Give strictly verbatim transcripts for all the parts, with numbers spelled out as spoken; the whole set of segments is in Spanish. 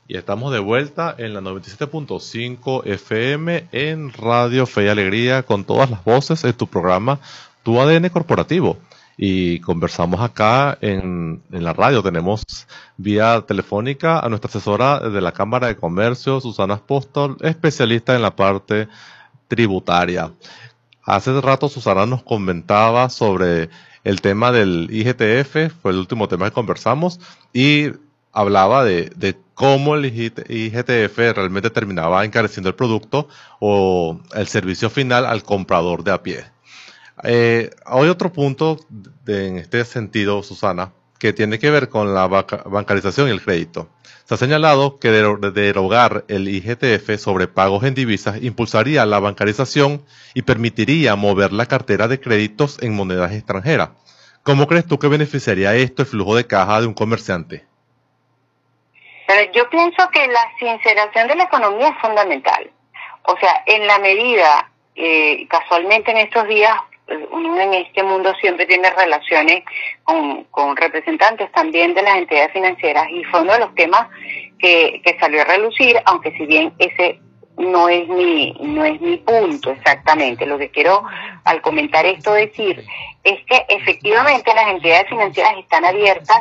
Y estamos de vuelta en la noventa y siete punto cinco F M en Radio Fe y Alegría con todas las voces en tu programa Tu A D N Corporativo. Y conversamos acá en, en la radio. Tenemos vía telefónica a nuestra asesora de la Cámara de Comercio, Susana Apóstol, especialista en la parte tributaria. Hace rato Susana nos comentaba sobre el tema del I G T F, fue el último tema que conversamos, y hablaba de, de cómo el I G T F realmente terminaba encareciendo el producto o el servicio final al comprador de a pie. Eh, hay otro punto de, en este sentido, Susana, que tiene que ver con la banca, bancarización y el crédito. Se ha señalado que de, de derogar el I G T F sobre pagos en divisas impulsaría la bancarización y permitiría mover la cartera de créditos en monedas extranjeras. ¿Cómo crees tú que beneficiaría esto el flujo de caja de un comerciante? Pero yo pienso que la sinceración de la economía es fundamental. O sea, en la medida, eh, casualmente en estos días, uno en este mundo siempre tiene relaciones con, con representantes también de las entidades financieras, y fue uno de los temas que, que salió a relucir, aunque si bien ese no es mi, no es mi punto exactamente. Lo que quiero al comentar esto decir es que efectivamente las entidades financieras están abiertas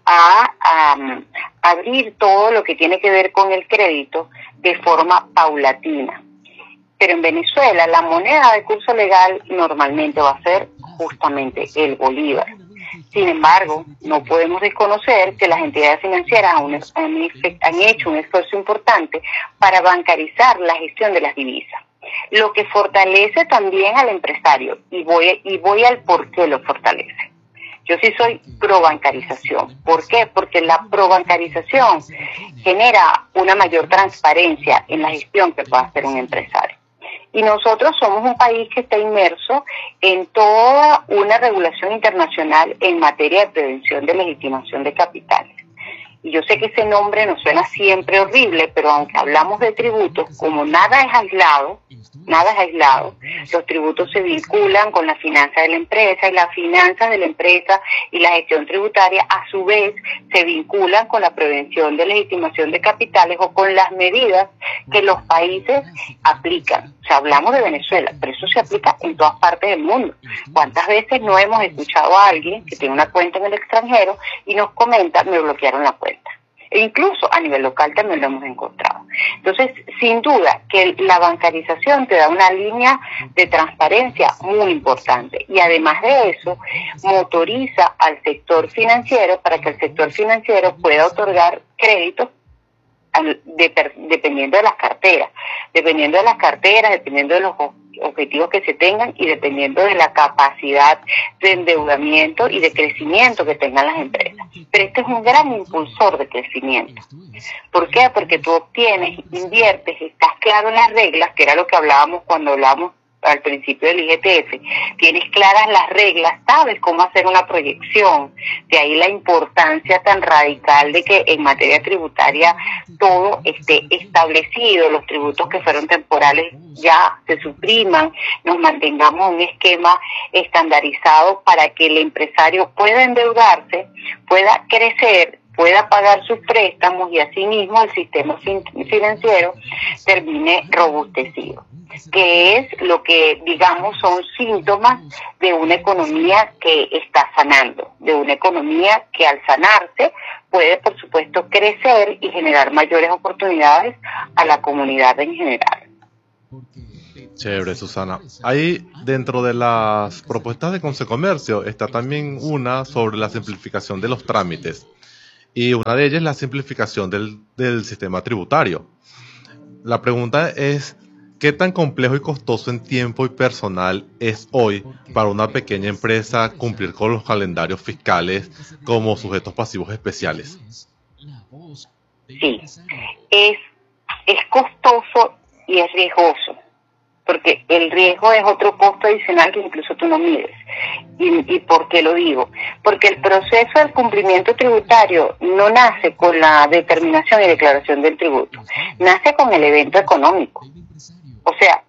a, a, a abrir todo lo que tiene que ver con el crédito de forma paulatina. Pero en Venezuela la moneda de curso legal normalmente va a ser justamente el bolívar. Sin embargo, no podemos desconocer que las entidades financieras han, han, han hecho un esfuerzo importante para bancarizar la gestión de las divisas, lo que fortalece también al empresario, y voy, y voy al por qué lo fortalece. Yo sí soy pro bancarización. ¿Por qué? Porque la pro bancarización genera una mayor transparencia en la gestión que pueda hacer un empresario. Y nosotros somos un país que está inmerso en toda una regulación internacional en materia de prevención de legitimación de capitales. Y yo sé que ese nombre nos suena siempre horrible, pero aunque hablamos de tributos, como nada es aislado, nada es aislado, los tributos se vinculan con la finanza de la empresa, y las finanzas de la empresa y la gestión tributaria a su vez se vinculan con la prevención de legitimación de capitales o con las medidas que los países aplican. O sea, hablamos de Venezuela, pero eso se aplica en todas partes del mundo. ¿Cuántas veces no hemos escuchado a alguien que tiene una cuenta en el extranjero y nos comenta, me bloquearon la cuenta? E incluso a nivel local también lo hemos encontrado. Entonces, sin duda que la bancarización te da una línea de transparencia muy importante, y además de eso motoriza al sector financiero para que el sector financiero pueda otorgar créditos de, dependiendo de las carteras, dependiendo de las carteras, dependiendo de los objetivos que se tengan y dependiendo de la capacidad de endeudamiento y de crecimiento que tengan las empresas. Pero este es un gran impulsor de crecimiento. ¿Por qué? Porque tú obtienes, inviertes, estás claro en las reglas, que era lo que hablábamos cuando hablábamos al principio del I G T F, tienes claras las reglas, sabes cómo hacer una proyección. De ahí la importancia tan radical de que en materia tributaria todo esté establecido, los tributos que fueron temporales ya se supriman, nos mantengamos un esquema estandarizado para que el empresario pueda endeudarse, pueda crecer, pueda pagar sus préstamos, y asimismo el sistema financiero termine robustecido, que es lo que, digamos, son síntomas de una economía que está sanando, de una economía que al sanarse puede, por supuesto, crecer y generar mayores oportunidades a la comunidad en general. Chévere, Susana. Ahí, dentro de las propuestas de Consecomercio, está también una sobre la simplificación de los trámites. Y una de ellas es la simplificación del, del sistema tributario. La pregunta es, ¿qué tan complejo y costoso en tiempo y personal es hoy para una pequeña empresa cumplir con los calendarios fiscales como sujetos pasivos especiales? Sí, es, es costoso y es riesgoso, porque el riesgo es otro costo adicional que incluso tú no mides. ¿Y, y por qué lo digo? Porque el proceso del cumplimiento tributario no nace con la determinación y declaración del tributo, nace con el evento económico. O sea,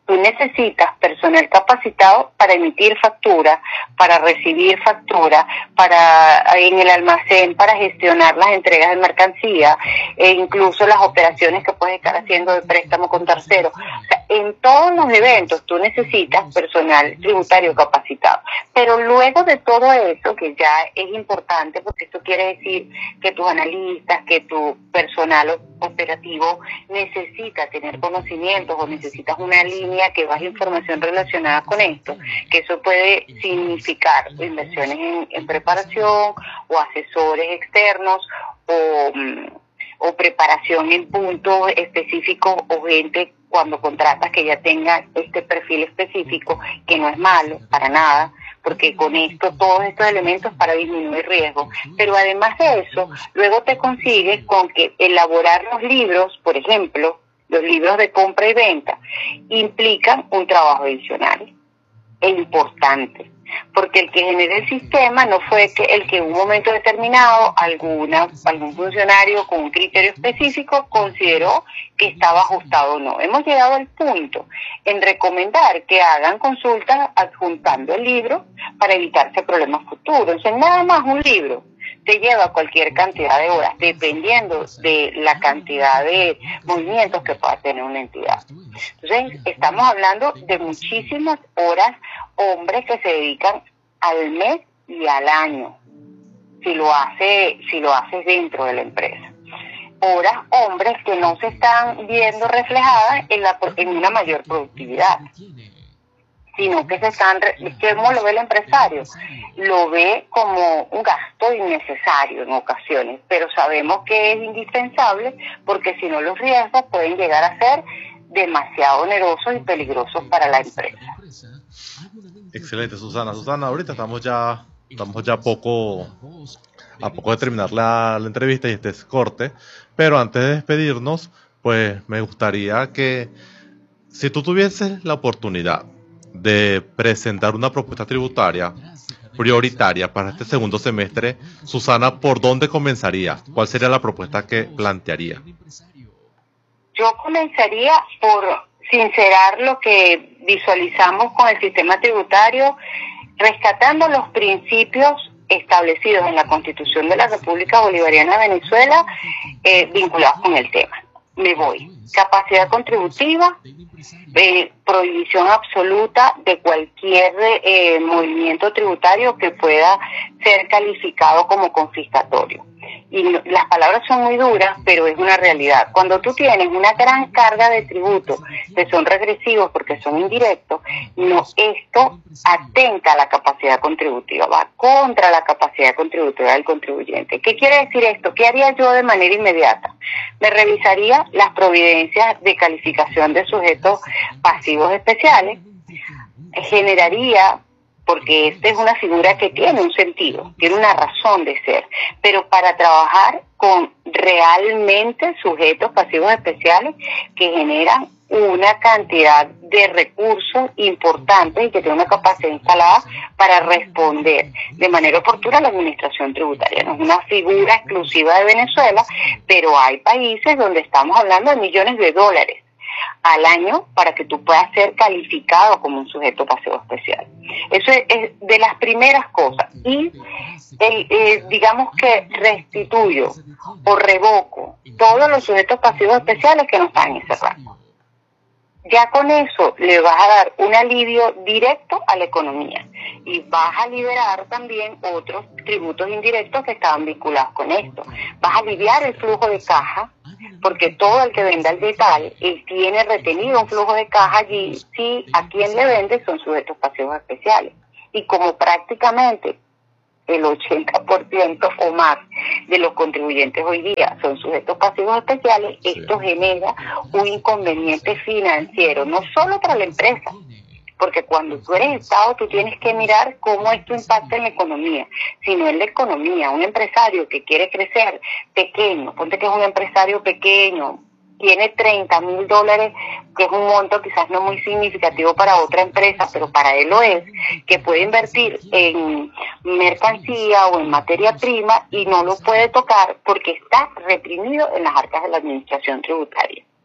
tú necesitas personal capacitado para emitir factura, para recibir factura, para en el almacén, para gestionar las entregas de mercancía, e incluso las operaciones que puedes estar haciendo de préstamo con terceros. O sea, en todos los eventos tú necesitas personal tributario capacitado. Pero luego de todo eso, que ya es importante, porque esto quiere decir que tus analistas, que tu personal operativo necesita tener conocimientos o necesitas una línea que baje información relacionada con esto, que eso puede significar inversiones en, en preparación o asesores externos o, o preparación en puntos específicos o gente cuando contratas que ya tenga este perfil específico, que no es malo para nada, porque con esto, todos estos elementos para disminuir riesgo. Pero además de eso, luego te consigues con que elaborar los libros, por ejemplo, los libros de compra y venta, implican un trabajo adicional e importante, porque el que generó el sistema no fue que el que en un momento determinado alguna algún funcionario con un criterio específico consideró que estaba ajustado o no. Hemos llegado al punto en recomendar que hagan consultas adjuntando el libro para evitarse problemas futuros. O sea, nada más un libro te lleva cualquier cantidad de horas, dependiendo de la cantidad de movimientos que pueda tener una entidad. Entonces, estamos hablando de muchísimas horas, hombres que se dedican al mes y al año, si lo hace, si lo haces dentro de la empresa. Horas, hombres que no se están viendo reflejadas en, la, en una mayor productividad, sino que se están, ¿cómo lo ve el empresario? Lo ve como un gasto innecesario en ocasiones, pero sabemos que es indispensable porque si no los riesgos pueden llegar a ser demasiado onerosos y peligrosos para la empresa. Excelente, Susana. Susana, ahorita estamos ya, estamos ya poco, a poco de terminar la, la entrevista y este es corte, pero antes de despedirnos, pues me gustaría que si tú tuvieses la oportunidad de presentar una propuesta tributaria prioritaria para este segundo semestre, Susana, ¿por dónde comenzaría? ¿Cuál sería la propuesta que plantearía? Yo comenzaría por sincerar lo que visualizamos con el sistema tributario, rescatando los principios establecidos en la Constitución de la República Bolivariana de Venezuela eh, vinculados con el tema. Me voy. Capacidad contributiva, eh, prohibición absoluta de cualquier eh, movimiento tributario que pueda ser calificado como confiscatorio. Y no, las palabras son muy duras, pero es una realidad. Cuando tú tienes una gran carga de tributos que son regresivos porque son indirectos, no, esto atenta a la capacidad contributiva, va contra la capacidad contributiva del contribuyente. ¿Qué quiere decir esto? ¿Qué haría yo de manera inmediata? Me revisaría las providencias de calificación de sujetos pasivos especiales, generaría, porque esta es una figura que tiene un sentido, tiene una razón de ser, pero para trabajar con realmente sujetos pasivos especiales que generan una cantidad de recursos importantes y que tienen una capacidad instalada para responder de manera oportuna a la administración tributaria. No es una figura exclusiva de Venezuela, pero hay países donde estamos hablando de millones de dólares al año para que tú puedas ser calificado como un sujeto pasivo especial. Eso es, es de las primeras cosas. Y el, eh, digamos que restituyo o revoco todos los sujetos pasivos especiales que no están en ese rango. Ya con eso le vas a dar un alivio directo a la economía y vas a liberar también otros tributos indirectos que estaban vinculados con esto. Vas a aliviar el flujo de caja, porque todo el que venda al detalle, él tiene retenido un flujo de caja allí, si a quien le vende son sujetos pasivos especiales. Y como prácticamente el ochenta por ciento o más de los contribuyentes hoy día son sujetos pasivos especiales, sí, esto genera un inconveniente financiero, no solo para la empresa, porque cuando tú eres Estado tú tienes que mirar cómo esto impacta en la economía, sino en la economía. Un empresario que quiere crecer pequeño, ponte que es un empresario pequeño, tiene treinta mil dólares, que es un monto quizás no muy significativo para otra empresa, pero para él lo es, que puede invertir en mercancía o en materia prima y no lo puede tocar porque está reprimido en las arcas de la administración tributaria.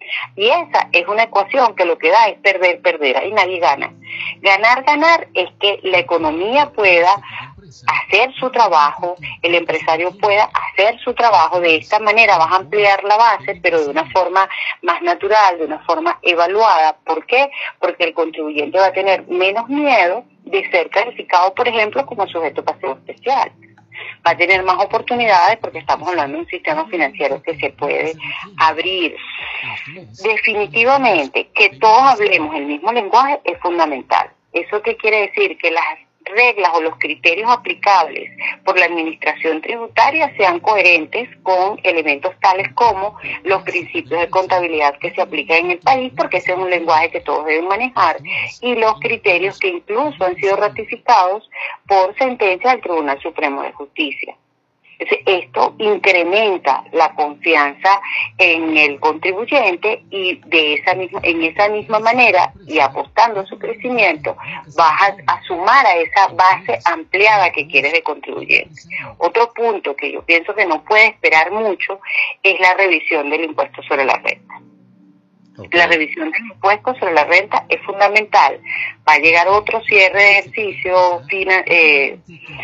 Y esa es una ecuación que lo que da es perder, perder, ahí nadie gana. Ganar, ganar es que la economía pueda hacer su trabajo, el empresario pueda hacer su trabajo. De esta manera vas a ampliar la base, pero de una forma más natural, de una forma evaluada. ¿Por qué? Porque el contribuyente va a tener menos miedo de ser calificado, por ejemplo, como sujeto pasivo especial. Va a tener más oportunidades porque estamos hablando de un sistema financiero que se puede abrir. Definitivamente, que todos hablemos el mismo lenguaje es fundamental. ¿Eso qué quiere decir? Que las reglas o los criterios aplicables por la administración tributaria sean coherentes con elementos tales como los principios de contabilidad que se aplican en el país, porque ese es un lenguaje que todos deben manejar, y los criterios que incluso han sido ratificados por sentencia del Tribunal Supremo de Justicia. Esto incrementa la confianza en el contribuyente y de esa misma, en esa misma manera, y apostando a su crecimiento, vas a, a sumar a esa base ampliada que quieres de contribuyentes. Otro punto que yo pienso que no puede esperar mucho es la revisión del impuesto sobre la renta. Okay. La revisión del impuesto sobre la renta es fundamental. Va a llegar otro cierre de ejercicio fina, eh,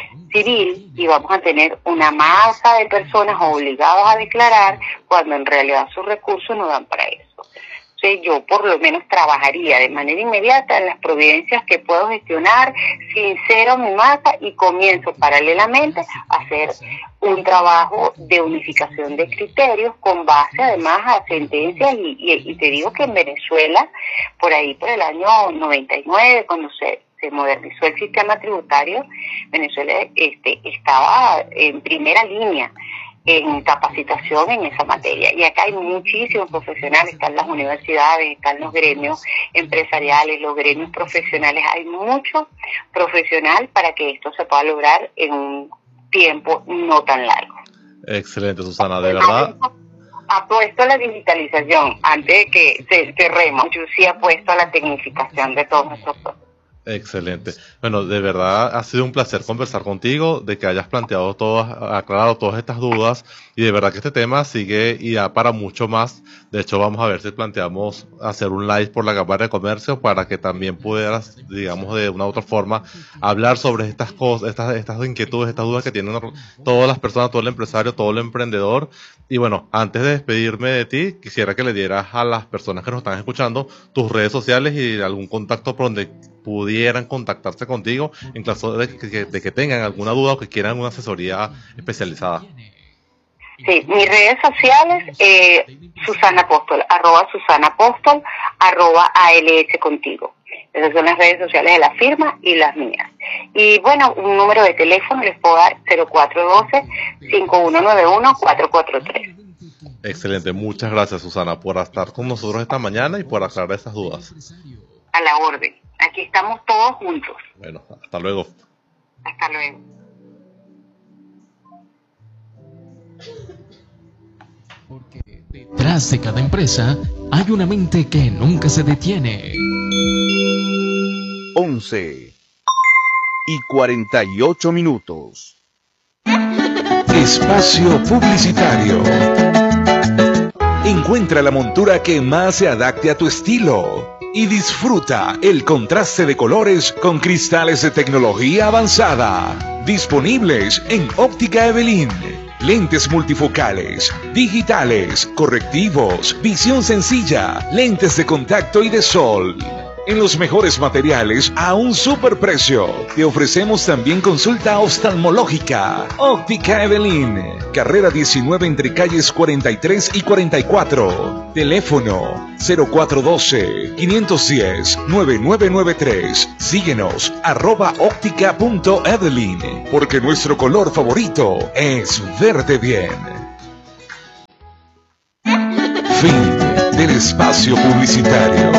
civil y vamos a tener una masa de personas obligadas a declarar cuando en realidad sus recursos no dan para eso. Entonces yo por lo menos trabajaría de manera inmediata en las providencias que puedo gestionar, sincero mi masa y comienzo paralelamente a hacer un trabajo de unificación de criterios con base además a sentencias y, y, y te digo que en Venezuela, por ahí por el año noventa y nueve, cuando se, se modernizó el sistema tributario, Venezuela este, estaba en primera línea en capacitación en esa materia. Y acá hay muchísimos profesionales, están las universidades, están los gremios empresariales, los gremios profesionales, hay mucho profesional para que esto se pueda lograr en un tiempo no tan largo. Excelente, Susana, de verdad. Apuesto a la digitalización, antes de que se cerremos, yo sí apuesto a la tecnificación de todos nuestros procesos. Excelente. Bueno, de verdad ha sido un placer conversar contigo, de que hayas planteado todas, aclarado todas estas dudas, y de verdad que este tema sigue y da para mucho más. De hecho, vamos a ver si planteamos hacer un live por la Cámara de Comercio para que también pudieras, digamos, de una u otra forma, hablar sobre estas cosas, estas, estas inquietudes, estas dudas que tienen todas las personas, todo el empresario, todo el emprendedor. Y bueno, antes de despedirme de ti, quisiera que le dieras a las personas que nos están escuchando tus redes sociales y algún contacto por donde pudieran contactarse contigo en caso de que, de que tengan alguna duda o que quieran una asesoría especializada. Sí, mis redes sociales, eh, Susana Apóstol, arroba Susana Apóstol, arroba A L S contigo. Esas son las redes sociales de la firma y las mías. Y bueno, un número de teléfono les puedo dar cero cuatro uno dos, cinco uno nueve uno, cuatro cuatro tres. Excelente, muchas gracias, Susana, por estar con nosotros esta mañana y por aclarar esas dudas. A la orden. Aquí estamos todos juntos. Bueno, hasta luego. Hasta luego. Porque detrás de cada empresa hay una mente que nunca se detiene. once y cuarenta y ocho minutos. Espacio publicitario. Encuentra la montura que más se adapte a tu estilo y disfruta el contraste de colores con cristales de tecnología avanzada. Disponibles en Óptica Evelyn. Lentes multifocales, digitales, correctivos, visión sencilla, lentes de contacto y de sol. En los mejores materiales a un superprecio. Te ofrecemos también consulta oftalmológica. Óptica Evelyn. Carrera diecinueve entre calles cuarenta y tres y cuarenta y cuatro. Teléfono cero cuatro uno dos, cinco uno cero, nueve nueve nueve tres. Síguenos arroba óptica punto evelyn. Porque nuestro color favorito es verde bien. Fin del espacio publicitario.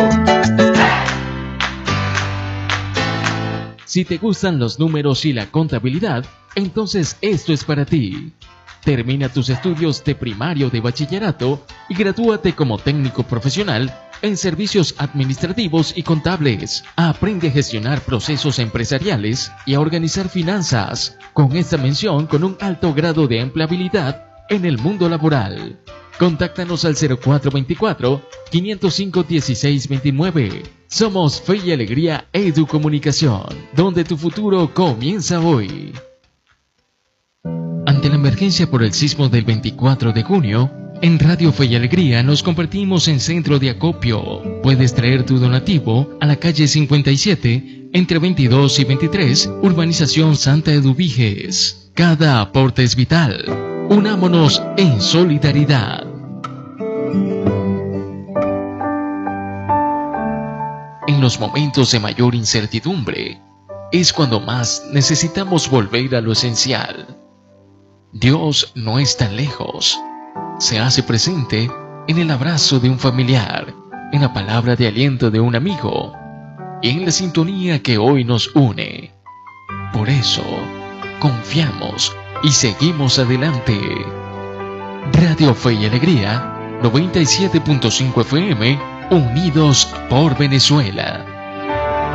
Si te gustan los números y la contabilidad, entonces esto es para ti. Termina tus estudios de primario de bachillerato y gradúate como técnico profesional en servicios administrativos y contables. Aprende a gestionar procesos empresariales y a organizar finanzas, con esta mención con un alto grado de empleabilidad en el mundo laboral. Contáctanos al cero cuatro dos cuatro, cinco cero cinco, uno seis dos nueve. Somos Fe y Alegría Educomunicación, donde tu futuro comienza hoy. Ante la emergencia por el sismo del veinticuatro de junio, en Radio Fe y Alegría nos convertimos en centro de acopio. Puedes traer tu donativo a la calle cincuenta y siete, entre veintidós y veintitrés, Urbanización Santa Eduviges. Cada aporte es vital. Unámonos en solidaridad. En los momentos de mayor incertidumbre, es cuando más necesitamos volver a lo esencial. Dios no es tan lejos. Se hace presente en el abrazo de un familiar, en la palabra de aliento de un amigo y en la sintonía que hoy nos une. Por eso, confiamos y seguimos adelante. Radio Fe y Alegría, noventa y siete punto cinco F M, unidos por Venezuela.